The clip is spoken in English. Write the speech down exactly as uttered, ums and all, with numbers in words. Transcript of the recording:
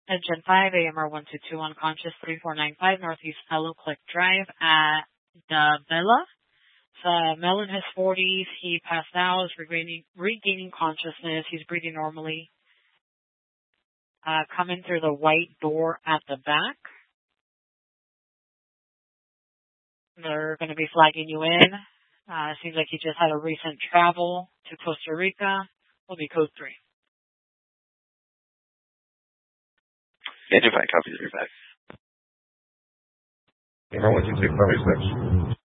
Engine five, A M R one two two, unconscious, three four nine five, Northeast Hello Click Drive at the Bella. It's a male in his forties. He passed out, is regaining, regaining consciousness. He's breathing normally. Uh, coming through the white door at the back. They're going to be flagging you in. Uh, seems like he just had a recent travel to Costa Rica. Will be code three. Engine five, copy your back. A M R one two two, runway six.